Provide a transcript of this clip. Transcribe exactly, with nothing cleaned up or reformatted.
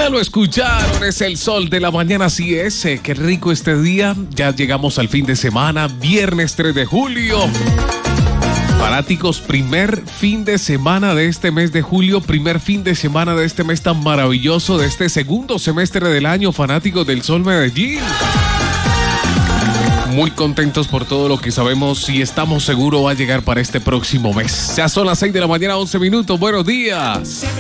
Ya lo escucharon, es el sol de la mañana, así es. Eh, qué rico este día. Ya llegamos al fin de semana, viernes tres de julio. Fanáticos, primer fin de semana de este mes de julio, primer fin de semana de este mes tan maravilloso, de este segundo semestre del año, fanáticos del Sol Medellín. Muy contentos por todo lo que sabemos y estamos seguros va a llegar para este próximo mes. Ya son las seis de la mañana, once minutos. Buenos días.